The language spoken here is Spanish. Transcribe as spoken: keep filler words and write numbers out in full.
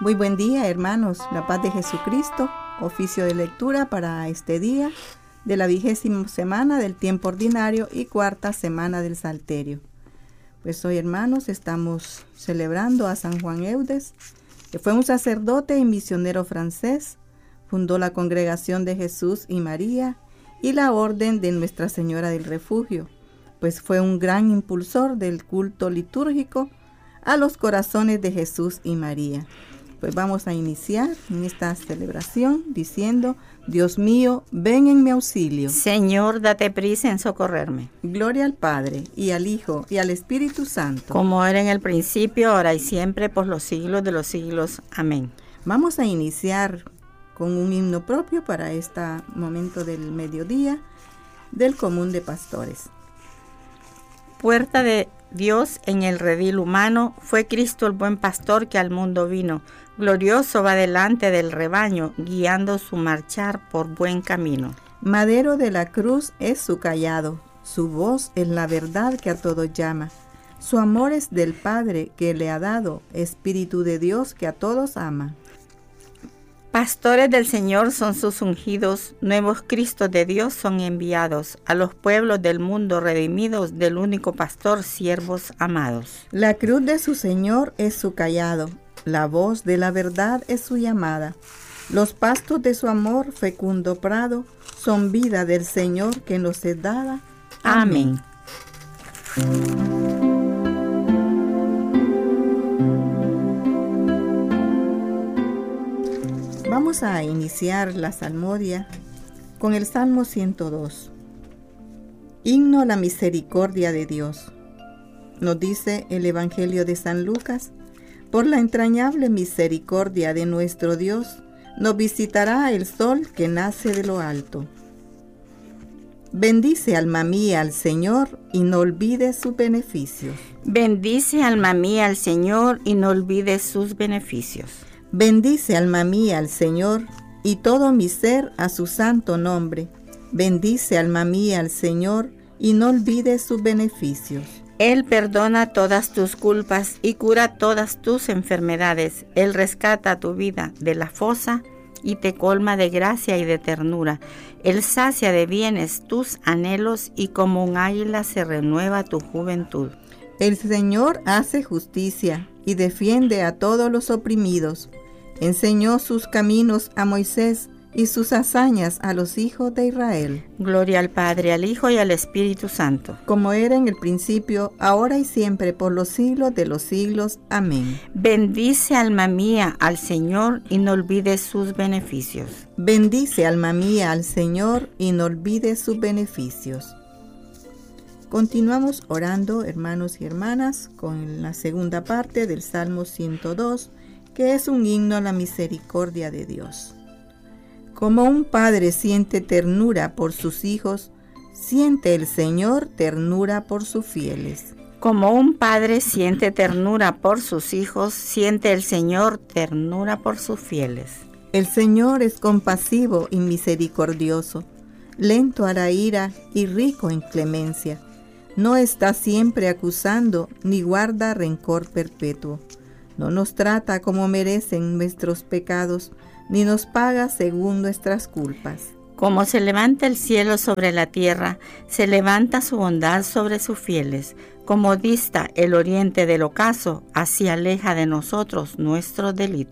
Muy buen día, hermanos. La paz de Jesucristo. Oficio de lectura para este día de la vigésima semana del tiempo ordinario y cuarta semana del Salterio. Pues hoy, hermanos, estamos celebrando a San Juan Eudes, que fue un sacerdote y misionero francés. Fundó la Congregación de Jesús y María y la Orden de Nuestra Señora del Refugio, pues fue un gran impulsor del culto litúrgico a los corazones de Jesús y María. Pues vamos a iniciar en esta celebración diciendo: Dios mío, ven en mi auxilio. Señor, date prisa en socorrerme. Gloria al Padre, y al Hijo, y al Espíritu Santo. Como era en el principio, ahora y siempre, por los siglos de los siglos. Amén. Vamos a iniciar con un himno propio para este momento del mediodía del Común de Pastores. Puerta de Dios en el redil humano, fue Cristo el buen pastor que al mundo vino. Glorioso va delante del rebaño, guiando su marchar por buen camino. Madero de la cruz es su cayado, su voz es la verdad que a todos llama. Su amor es del Padre que le ha dado, Espíritu de Dios que a todos ama. Pastores del Señor son sus ungidos, nuevos Cristos de Dios son enviados, a los pueblos del mundo redimidos del único pastor, siervos amados. La cruz de su Señor es su cayado, la voz de la verdad es su llamada. Los pastos de su amor, fecundo prado, son vida del Señor que nos es dada. Amén. Vamos a iniciar la salmodia con el Salmo ciento dos. Himno a la misericordia de Dios. Nos dice el Evangelio de San Lucas: por la entrañable misericordia de nuestro Dios, nos visitará el sol que nace de lo alto. Bendice, alma mía, al Señor, y no olvides sus beneficios. Bendice, alma mía, al Señor, y no olvides sus beneficios. Bendice, alma mía, al Señor, y todo mi ser a su santo nombre. Bendice, alma mía, al Señor, y no olvides sus beneficios. Él perdona todas tus culpas y cura todas tus enfermedades. Él rescata tu vida de la fosa y te colma de gracia y de ternura. Él sacia de bienes tus anhelos y como un águila se renueva tu juventud. El Señor hace justicia y defiende a todos los oprimidos. Enseñó sus caminos a Moisés y sus hazañas a los hijos de Israel. Gloria al Padre, al Hijo y al Espíritu Santo. Como era en el principio, ahora y siempre, por los siglos de los siglos. Amén. Bendice, alma mía, al Señor y no olvides sus beneficios. Bendice, alma mía, al Señor y no olvides sus beneficios. Continuamos orando, hermanos y hermanas, con la segunda parte del Salmo ciento dos, que es un himno a la misericordia de Dios. Como un padre siente ternura por sus hijos, siente el Señor ternura por sus fieles. Como un padre siente ternura por sus hijos, siente el Señor ternura por sus fieles. El Señor es compasivo y misericordioso, lento a la ira y rico en clemencia. No está siempre acusando ni guarda rencor perpetuo. No nos trata como merecen nuestros pecados, ni nos paga según nuestras culpas. Como se levanta el cielo sobre la tierra, se levanta su bondad sobre sus fieles. Como dista el oriente del ocaso, así aleja de nosotros nuestros delitos.